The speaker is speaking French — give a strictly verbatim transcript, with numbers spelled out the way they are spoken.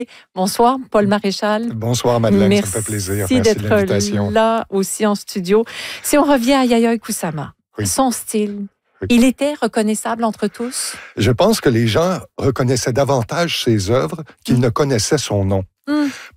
Bonsoir, Paul Maréchal. Bonsoir, Madeleine, Merci ça me fait plaisir. Merci Merci de d'être l'invitation. là aussi en studio. Si on revient à Yayoi Kusama, Oui. son style, Oui. il était reconnaissable entre tous? Je pense que les gens reconnaissaient davantage ses œuvres qu'ils Mm. ne connaissaient son nom. Mm.